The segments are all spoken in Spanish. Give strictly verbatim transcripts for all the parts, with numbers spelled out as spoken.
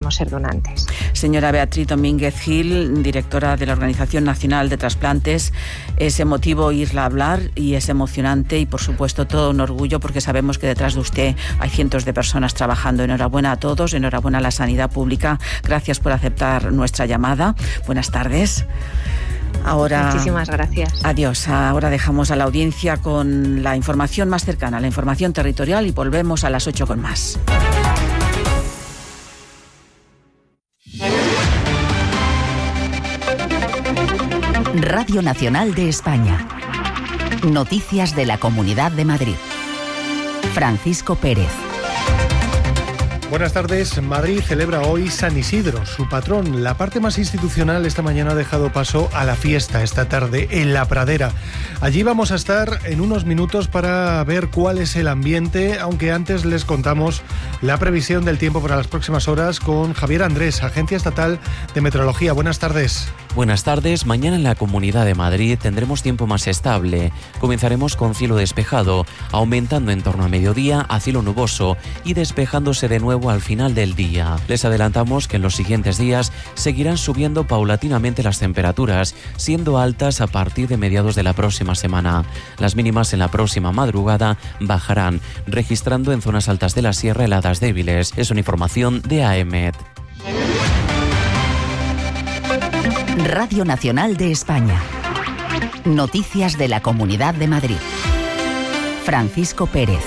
queremos ser donantes. Señora Beatriz Domínguez Gil, directora de la Organización Nacional de Trasplantes, es emotivo oírla hablar y es emocionante y, por supuesto, todo un orgullo porque sabemos que detrás de usted hay cientos de personas trabajando. Enhorabuena a todos, enhorabuena a la sanidad pública. Gracias por aceptar nuestra llamada. Buenas tardes. Ahora, Muchísimas gracias. Adiós. Ahora dejamos a la audiencia con la información más cercana, la información territorial, y volvemos a las ocho con más. Radio Nacional de España. Noticias de la Comunidad de Madrid. Francisco Pérez. Buenas tardes. Madrid celebra hoy San Isidro, su patrón. La parte más institucional esta mañana ha dejado paso a la fiesta esta tarde en La Pradera. Allí vamos a estar en unos minutos para ver cuál es el ambiente, aunque antes les contamos la previsión del tiempo para las próximas horas con Javier Andrés, Agencia Estatal de Meteorología. Buenas tardes. Buenas tardes. Mañana en la Comunidad de Madrid tendremos tiempo más estable. Comenzaremos con cielo despejado, aumentando en torno a mediodía a cielo nuboso y despejándose de nuevo al final del día. Les adelantamos que en los siguientes días seguirán subiendo paulatinamente las temperaturas, siendo altas a partir de mediados de la próxima semana. Las mínimas en la próxima madrugada bajarán, registrando en zonas altas de la sierra heladas débiles. Es una información de A E M E T. Radio Nacional de España. Noticias de la Comunidad de Madrid. Francisco Pérez.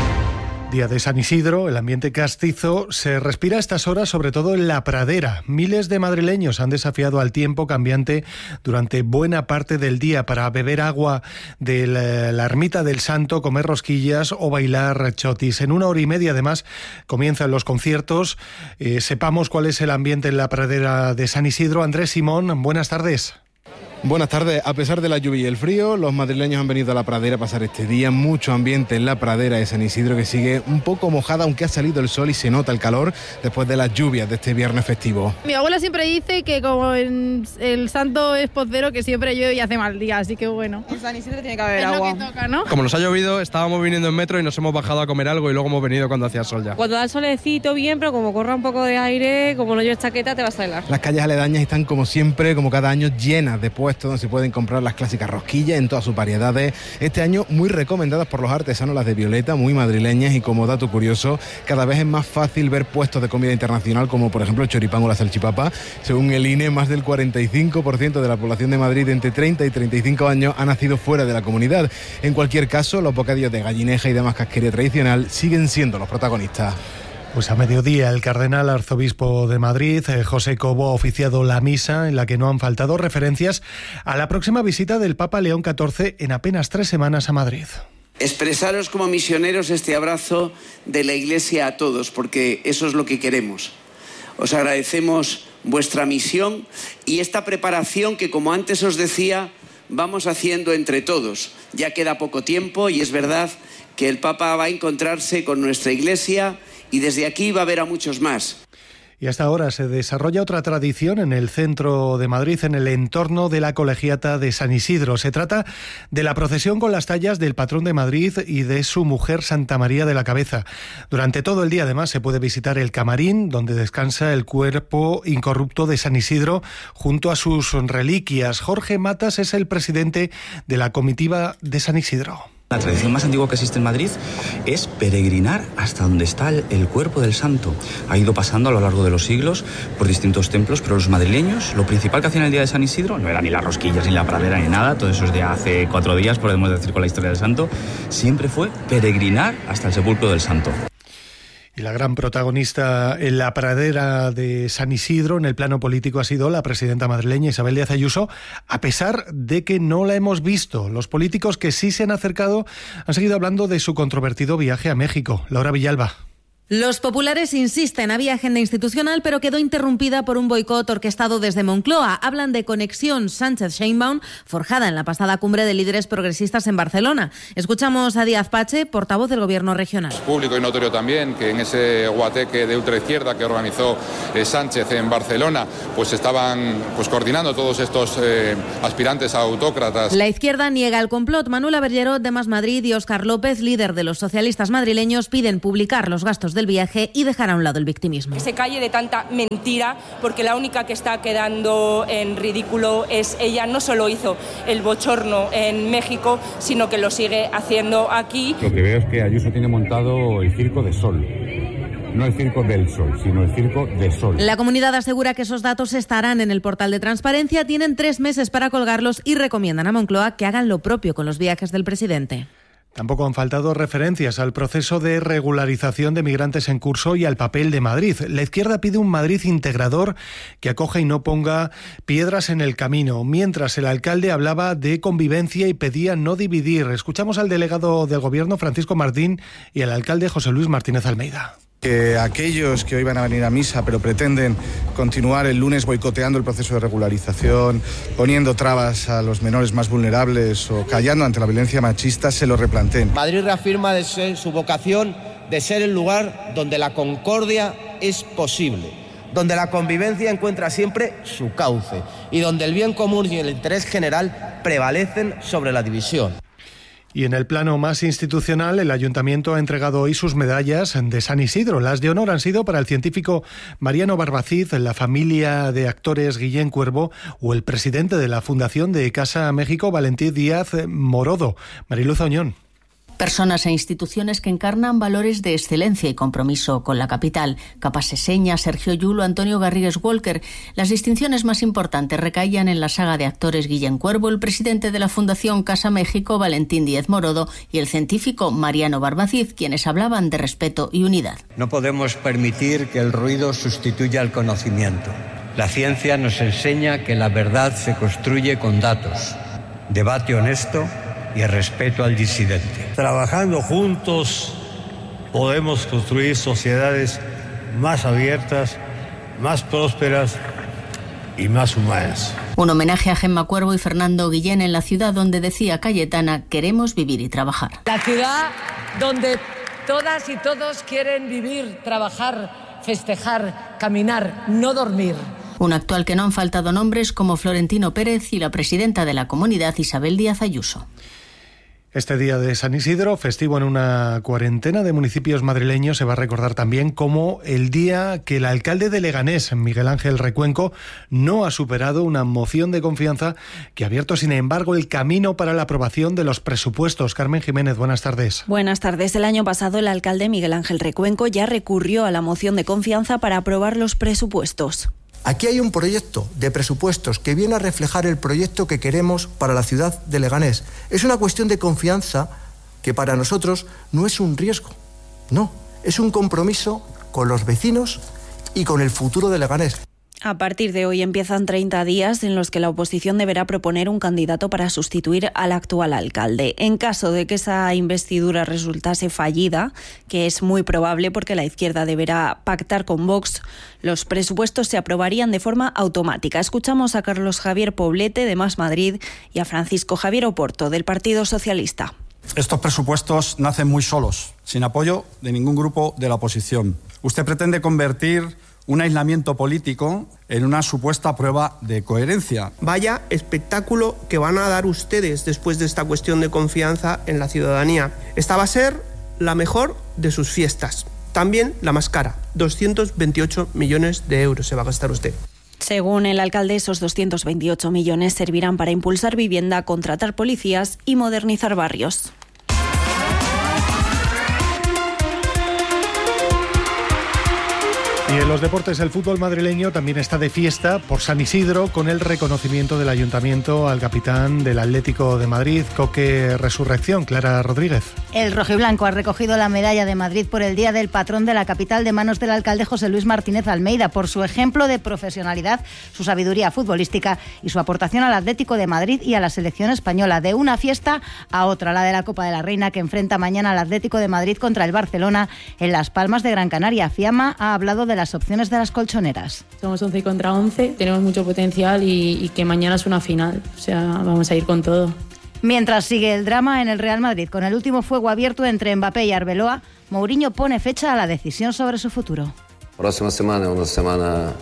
Día de San Isidro, el ambiente castizo se respira a estas horas, sobre todo en La Pradera. Miles de madrileños han desafiado al tiempo cambiante durante buena parte del día para beber agua de la, la ermita del Santo, comer rosquillas o bailar chotis. En una hora y media, además, comienzan los conciertos. Eh, sepamos cuál es el ambiente en La Pradera de San Isidro. Andrés Simón, buenas tardes. Buenas tardes. A pesar de la lluvia y el frío, los madrileños han venido a La Pradera a pasar este día. Mucho ambiente en La Pradera de San Isidro, que sigue un poco mojada, aunque ha salido el sol y se nota el calor después de las lluvias de este viernes festivo. Mi abuela siempre dice que como en el santo es pocero, que siempre llueve y hace mal día, así que bueno. En San Isidro tiene que haber es agua. Lo que toca, ¿no? Como nos ha llovido, estábamos viniendo en metro y nos hemos bajado a comer algo y luego hemos venido cuando hacía sol ya. Cuando da el solecito bien, pero como corra un poco de aire, como no lleves chaqueta, te vas a helar. Las calles aledañas están, como siempre, como cada año, llenas de puestos donde se pueden comprar las clásicas rosquillas en todas sus variedades. Este año muy recomendadas por los artesanos, las de Violeta, muy madrileñas, y como dato curioso, cada vez es más fácil ver puestos de comida internacional como por ejemplo el choripán o la salchipapa. Según el I N E, más del cuarenta y cinco por ciento de la población de Madrid entre treinta y treinta y cinco años ha nacido fuera de la comunidad. En cualquier caso, los bocadillos de gallineja y demás casquería tradicional siguen siendo los protagonistas. Pues a mediodía el cardenal arzobispo de Madrid, José Cobo, ha oficiado la misa en la que no han faltado referencias a la próxima visita del Papa León catorce en apenas tres semanas a Madrid. Expresaros como misioneros este abrazo de la Iglesia a todos, porque eso es lo que queremos. Os agradecemos vuestra misión y esta preparación que, como antes os decía, vamos haciendo entre todos. Ya queda poco tiempo y es verdad que el Papa va a encontrarse con nuestra Iglesia y desde aquí va a ver a muchos más. Y hasta ahora se desarrolla otra tradición en el centro de Madrid, en el entorno de la Colegiata de San Isidro. Se trata de la procesión con las tallas del patrón de Madrid y de su mujer Santa María de la Cabeza. Durante todo el día, además, se puede visitar el camarín donde descansa el cuerpo incorrupto de San Isidro junto a sus reliquias. Jorge Matas es el presidente de la comitiva de San Isidro. La tradición más antigua que existe en Madrid es peregrinar hasta donde está el, el cuerpo del santo. Ha ido pasando a lo largo de los siglos por distintos templos, pero los madrileños, lo principal que hacían el día de San Isidro no era ni las rosquillas, ni la pradera, ni nada, todo eso es de hace cuatro días, podemos decir, con la historia del santo, siempre fue peregrinar hasta el sepulcro del santo. Y la gran protagonista en la pradera de San Isidro, en el plano político, ha sido la presidenta madrileña Isabel Díaz Ayuso, a pesar de que no la hemos visto. Los políticos que sí se han acercado han seguido hablando de su controvertido viaje a México. Laura Villalba. Los populares insisten, había agenda institucional, pero quedó interrumpida por un boicot orquestado desde Moncloa. Hablan de conexión Sánchez-Sheinbaum, forjada en la pasada cumbre de líderes progresistas en Barcelona. Escuchamos a Díaz Pache, portavoz del Gobierno regional. Es público y notorio también que en ese guateque de ultraizquierda que organizó eh, Sánchez en Barcelona, pues estaban pues coordinando todos estos eh, aspirantes a autócratas. La izquierda niega el complot. Manuel Abergerot de Más Madrid y Óscar López, líder de los socialistas madrileños, piden publicar los gastos de del viaje y dejar a un lado el victimismo. Que se calle de tanta mentira, porque la única que está quedando en ridículo es ella. No solo hizo el bochorno en México, sino que lo sigue haciendo aquí. Lo que veo es que Ayuso tiene montado el circo de Sol. No el circo del Sol, sino el circo de Sol. La comunidad asegura que esos datos estarán en el portal de transparencia, tienen tres meses para colgarlos y recomiendan a Moncloa que hagan lo propio con los viajes del presidente. Tampoco han faltado referencias al proceso de regularización de migrantes en curso y al papel de Madrid. La izquierda pide un Madrid integrador que acoja y no ponga piedras en el camino, mientras el alcalde hablaba de convivencia y pedía no dividir. Escuchamos al delegado del Gobierno, Francisco Martín, y al alcalde José Luis Martínez Almeida. Que aquellos que hoy van a venir a misa pero pretenden continuar el lunes boicoteando el proceso de regularización, poniendo trabas a los menores más vulnerables o callando ante la violencia machista, se lo replanteen. Madrid reafirma de ser, su vocación de ser el lugar donde la concordia es posible, donde la convivencia encuentra siempre su cauce y donde el bien común y el interés general prevalecen sobre la división. Y en el plano más institucional, el Ayuntamiento ha entregado hoy sus medallas de San Isidro. Las de honor han sido para el científico Mariano Barbacid, la familia de actores Guillén Cuervo o el presidente de la Fundación de Casa México, Valentín Díaz Morodo. Mariluz Oñón. Personas e instituciones que encarnan valores de excelencia y compromiso con la capital. Capaseseña, Sergio Llull, Antonio Garrigues Walker. Las distinciones más importantes recaían en la saga de actores Guillén Cuervo, el presidente de la Fundación Casa México, Valentín Díaz Morodo, y el científico Mariano Barbacid, quienes hablaban de respeto y unidad. No podemos permitir que el ruido sustituya al conocimiento. La ciencia nos enseña que la verdad se construye con datos, debate honesto y el respeto al disidente. Trabajando juntos podemos construir sociedades más abiertas, más prósperas y más humanas. Un homenaje a Gemma Cuervo y Fernando Guillén en la ciudad donde decía Cayetana: queremos vivir y trabajar. La ciudad donde todas y todos quieren vivir, trabajar, festejar, caminar, no dormir. Un acto al que no han faltado nombres como Florentino Pérez y la presidenta de la comunidad, Isabel Díaz Ayuso. Este día de San Isidro, festivo en una cuarentena de municipios madrileños, se va a recordar también como el día que el alcalde de Leganés, Miguel Ángel Recuenco, no ha superado una moción de confianza que ha abierto, sin embargo, el camino para la aprobación de los presupuestos. Carmen Jiménez, buenas tardes. Buenas tardes. El año pasado el alcalde Miguel Ángel Recuenco ya recurrió a la moción de confianza para aprobar los presupuestos. Aquí hay un proyecto de presupuestos que viene a reflejar el proyecto que queremos para la ciudad de Leganés. Es una cuestión de confianza que para nosotros no es un riesgo, no, es un compromiso con los vecinos y con el futuro de Leganés. A partir de hoy empiezan treinta días en los que la oposición deberá proponer un candidato para sustituir al actual alcalde. En caso de que esa investidura resultase fallida, que es muy probable porque la izquierda deberá pactar con Vox, los presupuestos se aprobarían de forma automática. Escuchamos a Carlos Javier Poblete, de Más Madrid, y a Francisco Javier Oporto, del Partido Socialista. Estos presupuestos nacen muy solos, sin apoyo de ningún grupo de la oposición. Usted pretende convertir un aislamiento político en una supuesta prueba de coherencia. Vaya espectáculo que van a dar ustedes después de esta cuestión de confianza en la ciudadanía. Esta va a ser la mejor de sus fiestas. También la más cara, doscientos veintiocho millones de euros se va a gastar usted. Según el alcalde, esos doscientos veintiocho millones servirán para impulsar vivienda, contratar policías y modernizar barrios. Y en los deportes, el fútbol madrileño también está de fiesta por San Isidro, con el reconocimiento del Ayuntamiento al capitán del Atlético de Madrid, Coque Resurrección, Clara Rodríguez. El rojiblanco ha recogido la medalla de Madrid por el Día del Patrón de la capital de manos del alcalde José Luis Martínez Almeida, por su ejemplo de profesionalidad, su sabiduría futbolística y su aportación al Atlético de Madrid y a la selección española. De una fiesta a otra, la de la Copa de la Reina, que enfrenta mañana al Atlético de Madrid contra el Barcelona en Las Palmas de Gran Canaria. Fiamma ha hablado de las opciones de las colchoneras. Somos once contra once, tenemos mucho potencial y, y que mañana es una final, o sea, vamos a ir con todo. Mientras sigue el drama en el Real Madrid, con el último fuego abierto entre Mbappé y Arbeloa, Mourinho pone fecha a la decisión sobre su futuro. Próxima semana, una semana,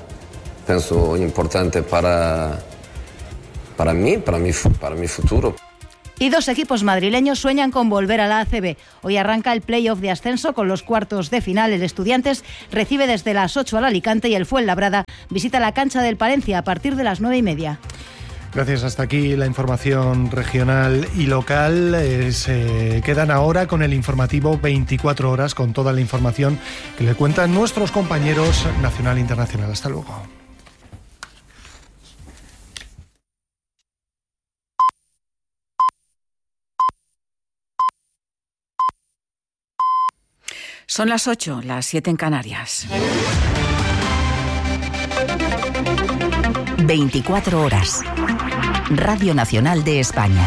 pienso, importante para, para mí, para mi, para mi futuro. Y dos equipos madrileños sueñan con volver a la A C B. Hoy arranca el play-off de ascenso con los cuartos de final. El Estudiantes recibe desde las ocho al Alicante y el Fuenlabrada visita la cancha del Palencia a partir de las nueve y media. Gracias, hasta aquí la información regional y local. Eh, se quedan ahora con el informativo veinticuatro horas, con toda la información que le cuentan nuestros compañeros nacional e internacional. Hasta luego. Son las ocho, las siete en Canarias. veinticuatro horas. Radio Nacional de España.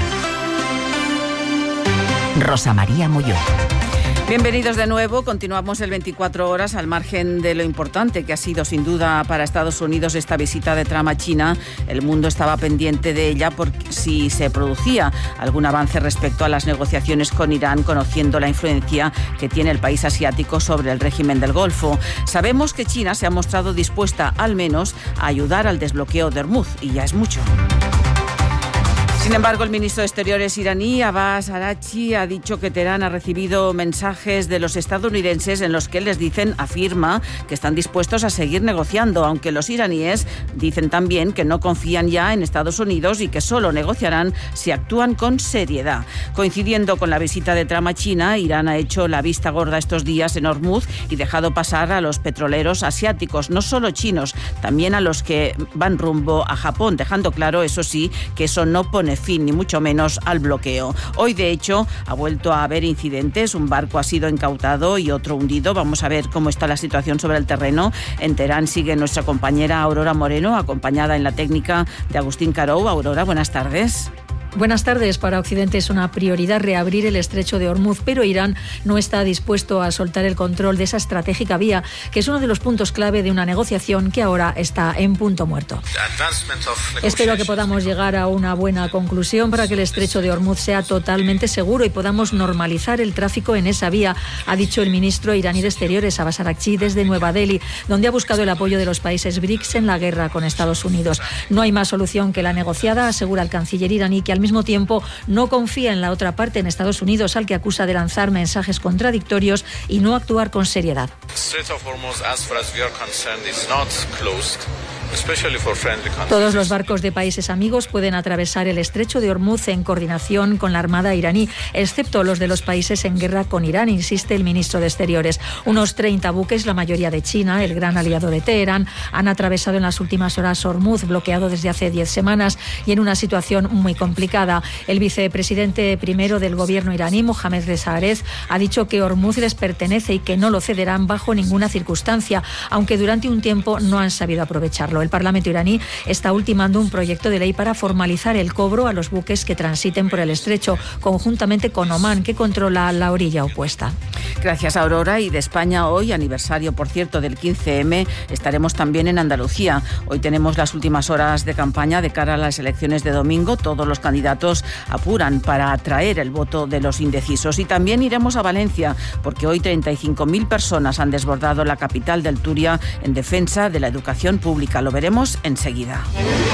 Rosa María Molló. Bienvenidos de nuevo. Continuamos el veinticuatro horas al margen de lo importante que ha sido sin duda para Estados Unidos esta visita de Trump a China. El mundo estaba pendiente de ella por si se producía algún avance respecto a las negociaciones con Irán, conociendo la influencia que tiene el país asiático sobre el régimen del Golfo. Sabemos que China se ha mostrado dispuesta al menos a ayudar al desbloqueo de Hormuz y ya es mucho. Sin embargo, el ministro de Exteriores iraní, Abbas Araghchi, ha dicho que Teherán ha recibido mensajes de los estadounidenses en los que les dicen, afirma, que están dispuestos a seguir negociando, aunque los iraníes dicen también que no confían ya en Estados Unidos y que solo negociarán si actúan con seriedad. Coincidiendo con la visita de Trump a China, Irán ha hecho la vista gorda estos días en Hormuz y dejado pasar a los petroleros asiáticos, no solo chinos, también a los que van rumbo a Japón, dejando claro, eso sí, que eso no pone fin ni mucho menos al bloqueo. Hoy, de hecho, ha vuelto a haber incidentes, un barco ha sido incautado y otro hundido. Vamos a ver cómo está la situación sobre el terreno. En Teherán sigue nuestra compañera Aurora Moreno, acompañada en la técnica de Agustín Carou. Aurora, buenas tardes. Buenas tardes. Para Occidente es una prioridad reabrir el estrecho de Hormuz, pero Irán no está dispuesto a soltar el control de esa estratégica vía, que es uno de los puntos clave de una negociación que ahora está en punto muerto. Espero que podamos llegar a una buena conclusión para que el estrecho de Hormuz sea totalmente seguro y podamos normalizar el tráfico en esa vía, ha dicho el ministro iraní de Exteriores, Abbas Araghchi, desde Nueva Delhi, donde ha buscado el apoyo de los países BRICS en la guerra con Estados Unidos. No hay más solución que la negociada, asegura el canciller iraní, que al mismo tiempo no confía en la otra parte, en Estados Unidos, al que acusa de lanzar mensajes contradictorios y no actuar con seriedad. Todos los barcos de países amigos pueden atravesar el estrecho de Hormuz en coordinación con la Armada iraní, excepto los de los países en guerra con Irán, insiste el ministro de Exteriores. Unos treinta buques, la mayoría de China, el gran aliado de Teherán, han atravesado en las últimas horas Hormuz, bloqueado desde hace diez semanas y en una situación muy complicada. El vicepresidente primero del gobierno iraní, Mohammad Reza Arez, ha dicho que Hormuz les pertenece y que no lo cederán bajo ninguna circunstancia, aunque durante un tiempo no han sabido aprovecharlo. El Parlamento iraní está ultimando un proyecto de ley para formalizar el cobro a los buques que transiten por el estrecho, conjuntamente con Omán, que controla la orilla opuesta. Gracias, Aurora. Y de España hoy, aniversario, por cierto, del quince eme, estaremos también en Andalucía. Hoy tenemos las últimas horas de campaña de cara a las elecciones de domingo. Todos los candidatos apuran para atraer el voto de los indecisos. Y también iremos a Valencia, porque hoy treinta y cinco mil personas han desbordado la capital del Turia en defensa de la educación pública. Lo veremos enseguida.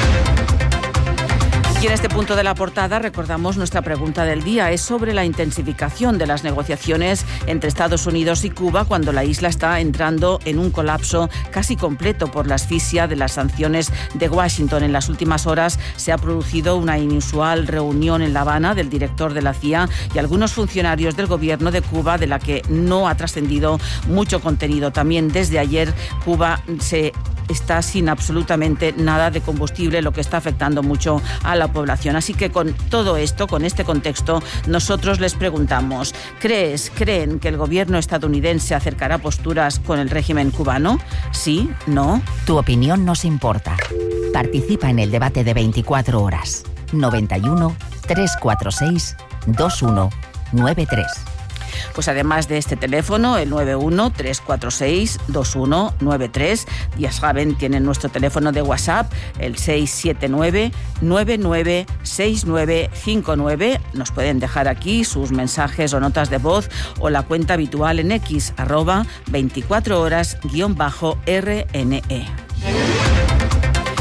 Y en este punto de la portada recordamos nuestra pregunta del día. Es sobre la intensificación de las negociaciones entre Estados Unidos y Cuba cuando la isla está entrando en un colapso casi completo por la asfixia de las sanciones de Washington. En las últimas horas se ha producido una inusual reunión en La Habana del director de la C I A y algunos funcionarios del gobierno de Cuba, de la que no ha trascendido mucho contenido. También desde ayer Cuba se está sin absolutamente nada de combustible, lo que está afectando mucho a la población. Así que con todo esto, con este contexto, nosotros les preguntamos, ¿crees, creen que el gobierno estadounidense acercará posturas con el régimen cubano? ¿Sí? ¿No? Tu opinión nos importa. Participa en el debate de veinticuatro horas. noventa y uno, trescientos cuarenta y seis, veintiuno noventa y tres. Pues además de este teléfono, el nueve uno, tres cuatro seis, dos uno nueve tres, ya saben, tienen nuestro teléfono de WhatsApp, el seis siete nueve, nueve nueve seis nueve cinco nueve. Nos pueden dejar aquí sus mensajes o notas de voz o la cuenta habitual en X, arroba veinticuatro horas guión bajo R N E.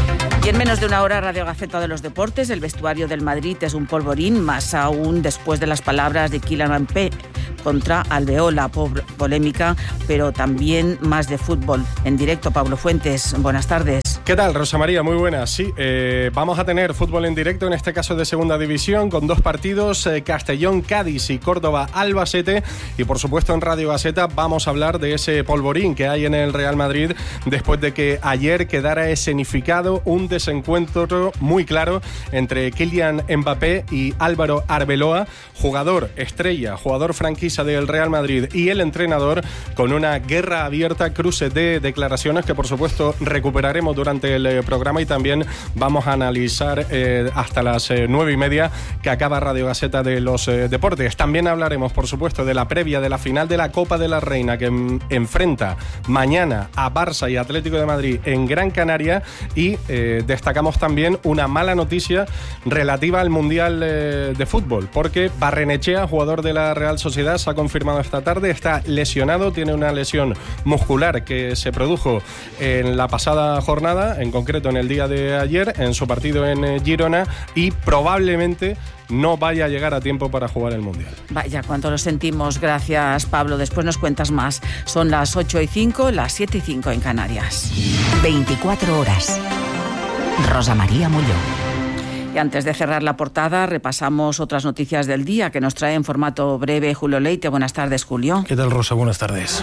Y en menos de una hora, Radio Gaceta de los Deportes. El vestuario del Madrid es un polvorín, más aún después de las palabras de Kylian Mbappé contra Alveola. Polémica, pero también más de fútbol. En directo, Pablo Fuentes, buenas tardes. ¿Qué tal, Rosa María? Muy buenas. Sí, eh, vamos a tener fútbol en directo, en este caso de segunda división, con dos partidos, eh, Castellón, Cádiz y Córdoba, Albacete. Y por supuesto en Radio Gaceta vamos a hablar de ese polvorín que hay en el Real Madrid después de que ayer quedara escenificado un desencuentro muy claro entre Kylian Mbappé y Álvaro Arbeloa, jugador estrella, jugador franquicia del Real Madrid y el entrenador, con una guerra abierta, cruce de declaraciones que por supuesto recuperaremos durante el programa, y también vamos a analizar eh, hasta las eh, nueve y media que acaba Radio Gaceta de los eh, Deportes. También hablaremos por supuesto de la previa de la final de la Copa de la Reina, que en, enfrenta mañana a Barça y Atlético de Madrid en Gran Canaria, y eh, destacamos también una mala noticia relativa al Mundial eh, de Fútbol, porque Barrenechea, jugador de la Real Sociedad, se ha confirmado esta tarde, está lesionado, tiene una lesión muscular que se produjo en la pasada jornada, en concreto en el día de ayer, en su partido en Girona, y probablemente no vaya a llegar a tiempo para jugar el Mundial. Vaya, cuánto lo sentimos. Gracias, Pablo. Después nos cuentas más. Son las ocho y cinco, las siete y cinco en Canarias. veinticuatro horas. Rosa María Molló. Y antes de cerrar la portada, repasamos otras noticias del día que nos trae en formato breve Julio Leite. Buenas tardes, Julio. ¿Qué tal, Rosa? Buenas tardes.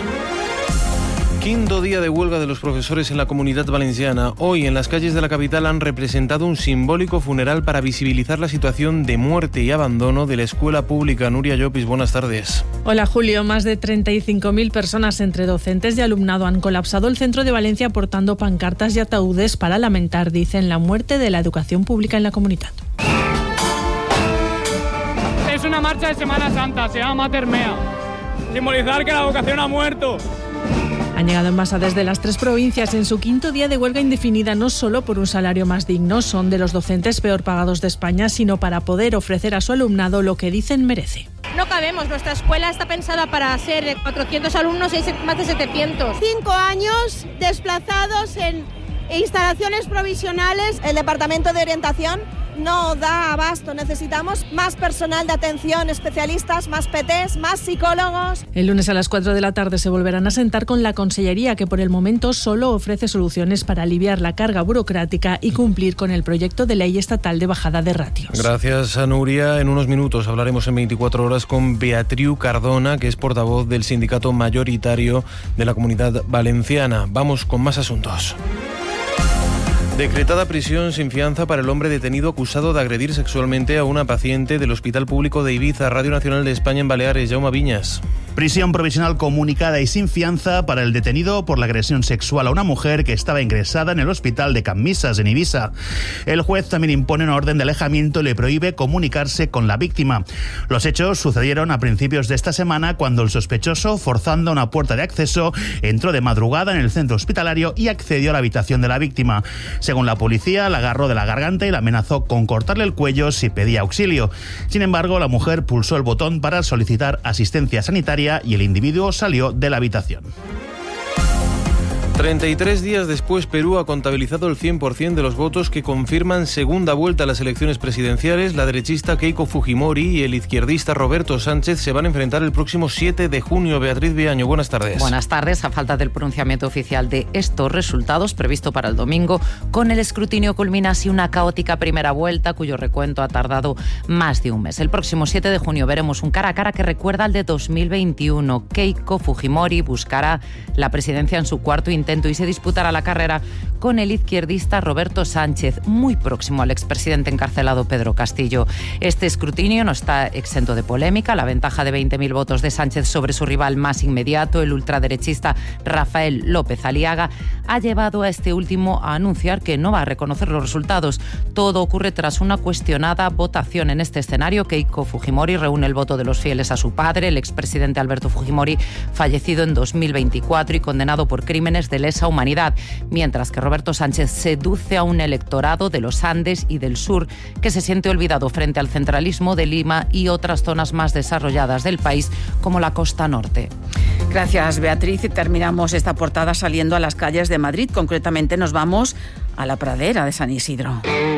Quinto día de huelga de los profesores en la Comunidad Valenciana. Hoy en las calles de la capital han representado un simbólico funeral para visibilizar la situación de muerte y abandono de la escuela pública. Nuria Llopis, buenas tardes. Hola, Julio. Más de treinta y cinco mil personas entre docentes y alumnado han colapsado el centro de Valencia portando pancartas y ataúdes para lamentar, dicen, la muerte de la educación pública en la comunidad. Es una marcha de Semana Santa, se llama Mater Mea. Simbolizar que la educación ha muerto. Han llegado en masa desde las tres provincias en su quinto día de huelga indefinida, no solo por un salario más digno, son de los docentes peor pagados de España, sino para poder ofrecer a su alumnado lo que dicen merece. No cabemos, nuestra escuela está pensada para ser de cuatrocientos alumnos y hay más de setecientos. Cinco años desplazados en instalaciones provisionales. El Departamento de Orientación no da abasto, necesitamos más personal de atención, especialistas, más P Ts, más psicólogos. El lunes a las cuatro de la tarde se volverán a sentar con la Consellería, que por el momento solo ofrece soluciones para aliviar la carga burocrática y cumplir con el proyecto de ley estatal de bajada de ratios. Gracias a Nuria. En unos minutos hablaremos en veinticuatro horas con Beatriu Cardona, que es portavoz del sindicato mayoritario de la Comunidad Valenciana. Vamos con más asuntos. Decretada prisión sin fianza para el hombre detenido acusado de agredir sexualmente a una paciente del Hospital Público de Ibiza. Radio Nacional de España en Baleares. Jaume Viñas. Prisión provisional comunicada y sin fianza para el detenido por la agresión sexual a una mujer que estaba ingresada en el hospital de Camisas, en Ibiza. El juez también impone una orden de alejamiento y le prohíbe comunicarse con la víctima. Los hechos sucedieron a principios de esta semana, cuando el sospechoso, forzando una puerta de acceso, entró de madrugada en el centro hospitalario y accedió a la habitación de la víctima. Según la policía, la agarró de la garganta y la amenazó con cortarle el cuello si pedía auxilio. Sin embargo, la mujer pulsó el botón para solicitar asistencia sanitaria y el individuo salió de la habitación. treinta y tres días después, Perú ha contabilizado el cien por ciento de los votos que confirman segunda vuelta a las elecciones presidenciales. La derechista Keiko Fujimori y el izquierdista Roberto Sánchez se van a enfrentar el próximo siete de junio. Beatriz Viaño, buenas tardes. Buenas tardes. A falta del pronunciamiento oficial de estos resultados, previsto para el domingo, con el escrutinio culmina así una caótica primera vuelta, cuyo recuento ha tardado más de un mes. El próximo siete de junio veremos un cara a cara que recuerda al de dos mil veintiuno. Keiko Fujimori buscará la presidencia en su cuarto intento y se disputará la carrera con el izquierdista Roberto Sánchez, muy próximo al expresidente encarcelado Pedro Castillo. Este escrutinio no está exento de polémica. La ventaja de veinte mil votos de Sánchez sobre su rival más inmediato, el ultraderechista Rafael López Aliaga, ha llevado a este último a anunciar que no va a reconocer los resultados. Todo ocurre tras una cuestionada votación. En este escenario, Keiko Fujimori reúne el voto de los fieles a su padre, el expresidente Alberto Fujimori, fallecido en dos mil veinticuatro y condenado por crímenes de lesa humanidad, mientras que Roberto Sánchez seduce a un electorado de los Andes y del sur que se siente olvidado frente al centralismo de Lima y otras zonas más desarrolladas del país, como la costa norte. Gracias, Beatriz. Y terminamos esta portada saliendo a las calles de Madrid. Concretamente nos vamos a la pradera de San Isidro.